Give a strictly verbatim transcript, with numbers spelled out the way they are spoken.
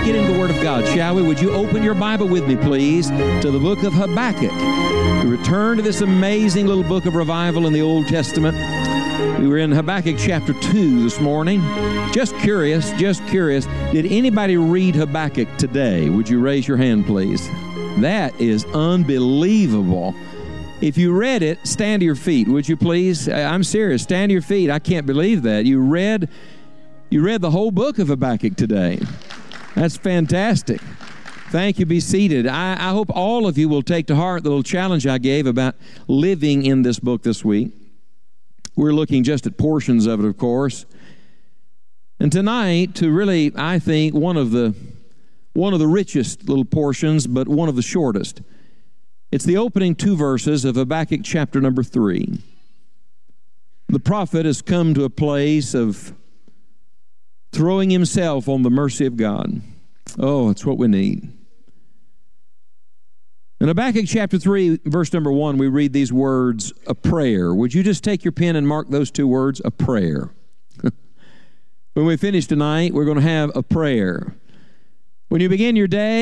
get into the Word of God, shall we? Would you open your Bible with me, please, to the book of Habakkuk. We return to this amazing little book of revival in the Old Testament. We were in Habakkuk chapter two this morning. Just curious, just curious, did anybody read Habakkuk today? Would you raise your hand, please? That is unbelievable. If you read it, stand to your feet, would you please? I'm serious. Stand to your feet. I can't believe that. You read, you read the whole book of Habakkuk today. That's fantastic. Thank you. Be seated. I, I hope all of you will take to heart the little challenge I gave about living in this book this week. We're looking just at portions of it, of course. And tonight, to really, I think, one of the one of the richest little portions, but one of the shortest. It's the opening two verses of Habakkuk chapter number three. The prophet has come to a place of throwing himself on the mercy of God. Oh, it's what we need. In Habakkuk chapter three, verse number one, we read these words, a prayer. Would you just take your pen and mark those two words, a prayer? When we finish tonight, we're going to have a prayer. When you begin your day,